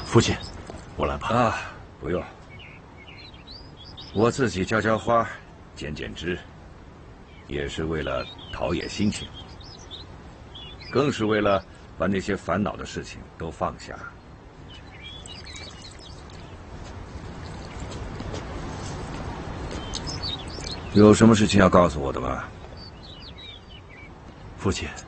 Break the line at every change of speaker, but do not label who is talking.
父亲，我来吧。
啊，不用，我自己浇浇花，剪剪枝，也是为了陶冶心情，更是为了把那些烦恼的事情都放下。有什么事情要告诉我的吗？
父亲，